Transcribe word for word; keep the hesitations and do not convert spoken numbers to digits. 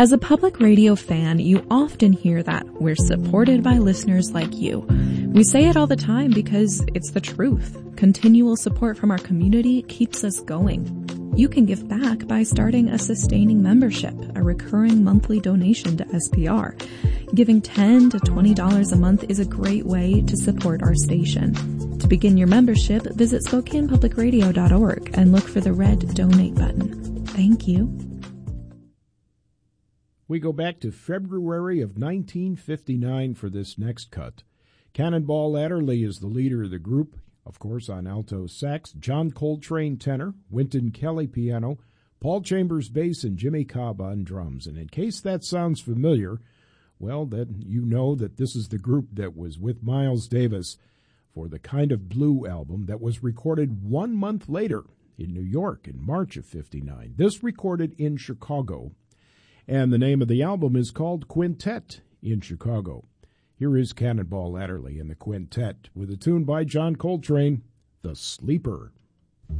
As a public radio fan, you often hear that we're supported by listeners like you. We say it all the time because it's the truth. Continual support from our community keeps us going. You can give back by starting a sustaining membership, a recurring monthly donation to S P R. Giving ten to twenty dollars a month is a great way to support our station. To begin your membership, visit Spokane Public Radio dot org and look for the red donate button. Thank you. We go back to February of nineteen fifty-nine for this next cut. Cannonball Adderley is the leader of the group, of course on alto sax, John Coltrane tenor, Wynton Kelly piano, Paul Chambers bass, and Jimmy Cobb on drums. And in case that sounds familiar, well, then you know that this is the group that was with Miles Davis for the Kind of Blue album that was recorded one month later in New York in March of fifty-nine. This recorded in Chicago. And the name of the album is called Quintet in Chicago. Here is Cannonball Adderley and the Quintet with a tune by John Coltrane, The Sleeper.